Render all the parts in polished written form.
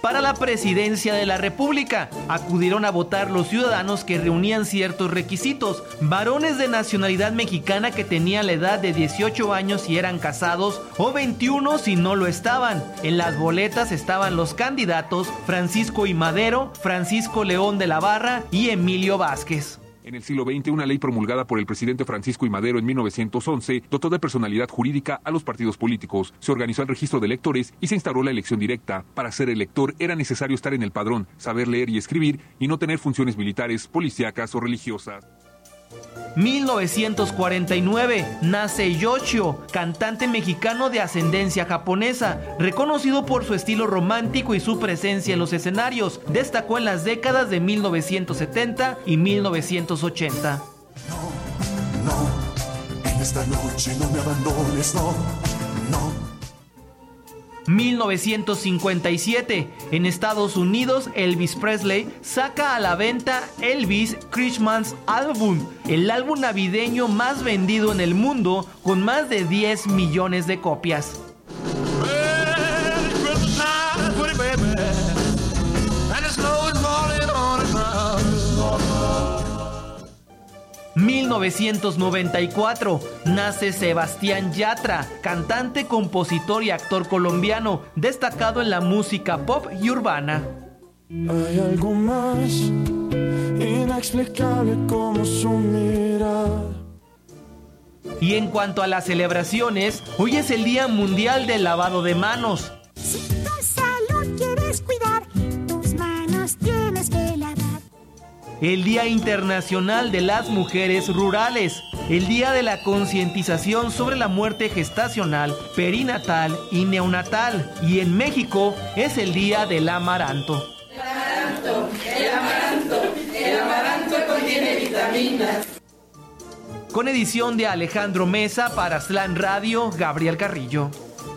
para la presidencia de la República. Acudieron a votar los ciudadanos que reunían ciertos requisitos: varones de nacionalidad mexicana que tenían la edad de 18 años si eran casados o 21 si no lo estaban. En las boletas estaban los candidatos Francisco I. Madero, Francisco León de la Barra y Emilio Vázquez. En el siglo XX, una ley promulgada por el presidente Francisco I. Madero en 1911 dotó de personalidad jurídica a los partidos políticos. Se organizó el registro de electores y se instauró la elección directa. Para ser elector era necesario estar en el padrón, saber leer y escribir y no tener funciones militares, policíacas o religiosas. 1949, nace Yoshio, cantante mexicano de ascendencia japonesa, reconocido por su estilo romántico y su presencia en los escenarios. Destacó en las décadas de 1970 y 1980. No, en esta noche no me abandones, no. 1957, en Estados Unidos, Elvis Presley saca a la venta Elvis Christmas Album, el álbum navideño más vendido en el mundo, con más de 10 millones de copias. 1994, nace Sebastián Yatra, cantante, compositor y actor colombiano, destacado en la música pop y urbana. Hay algo más inexplicable como su mirada. Y en cuanto a las celebraciones, hoy es el Día Mundial del Lavado de Manos. Si tu salud quieres cuidar, tus manos tienes que lavar. El Día Internacional de las Mujeres Rurales, el Día de la Concientización sobre la Muerte Gestacional, Perinatal y Neonatal, y en México es el Día del Amaranto. El amaranto contiene vitaminas. Con edición de Alejandro Mesa para Slam Radio, Gabriel Carrillo.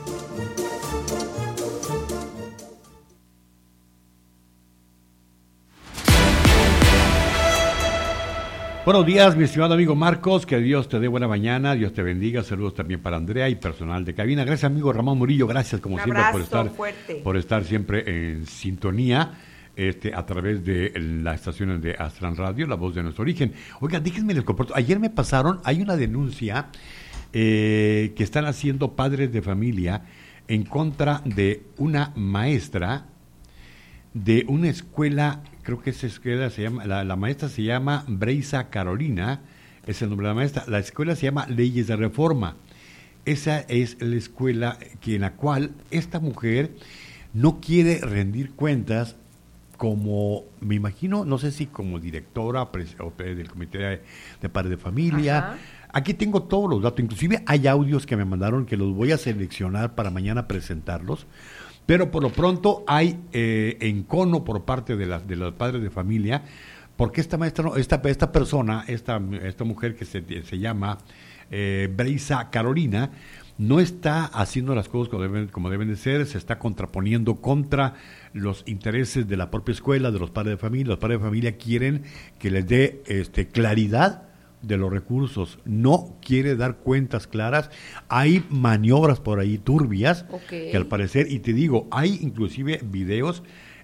Buenos días, mi estimado amigo Marcos, que Dios te dé buena mañana, Dios te bendiga, saludos también para Andrea y personal de cabina. Gracias, amigo Ramón Murillo, gracias como siempre por estar siempre en sintonía a través de las estaciones de Astran Radio, la voz de nuestro origen. Oiga, déjenme les comparto, ayer me pasaron, hay una denuncia que están haciendo padres de familia en contra de una maestra de una escuela. Creo que esa escuela se llama, la maestra se llama Breisa Carolina, es el nombre de la maestra. La escuela se llama Leyes de Reforma. Esa es la escuela en la cual esta mujer no quiere rendir cuentas como, me imagino, no sé si como directora del comité de padres de familia. Ajá. Aquí tengo todos los datos, inclusive hay audios que me mandaron que los voy a seleccionar para mañana presentarlos. Pero por lo pronto hay encono por parte de los padres de familia, porque esta maestra, esta persona, esta mujer que se llama Breisa Carolina, no está haciendo las cosas como deben de ser, se está contraponiendo contra los intereses de la propia escuela, de los padres de familia. Los padres de familia quieren que les dé claridad de los recursos, no quiere dar cuentas claras, hay maniobras por ahí turbias, que al parecer, y te digo, hay inclusive videos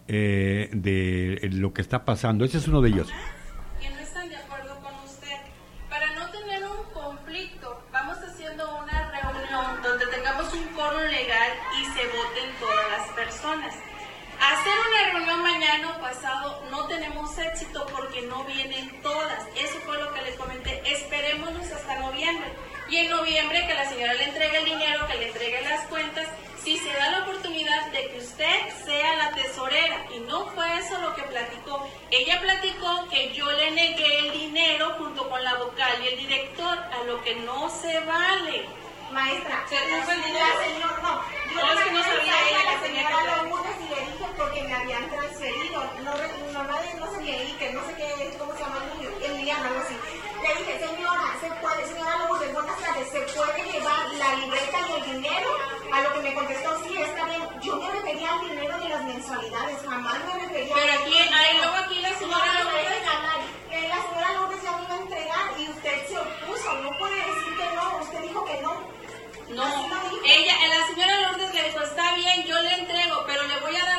de lo que está pasando. Ese es uno de ellos. Que no están de acuerdo con usted. Para no tener un conflicto, vamos haciendo una reunión donde tengamos un foro legal y se voten todas las personas. Hacer una reunión mañana o pasado no tenemos éxito porque no vienen todas. Eso fue lo que les comenté. Esperémonos hasta noviembre. Y en noviembre que la señora le entregue el dinero, que le entregue las cuentas, si se da la oportunidad de que usted sea la tesorera. Y no fue eso lo que platicó. Ella platicó que yo le negué el dinero junto con la vocal y el director, a lo que no se vale. Maestra, ¿se puso el dinero? La señora, no. Yo es que no sabía ella la que tenía señora que Lourdes y le dije porque me habían transferido. No sé leí, que no sé qué, cómo se llama el día, algo así. Le dije, señora, señora Lourdes, buenas tardes, ¿se puede llevar la libreta y el dinero? A lo que me contestó, sí, está bien. Yo me refería al dinero de las mensualidades, jamás me refería. Pero aquí, luego aquí la señora Lourdes. La señora Lourdes ya me iba a entregar y usted se opuso. No puede decir que no, usted dijo que no. No, la señora Lourdes le dijo, está bien, yo le entrego, pero le voy a dar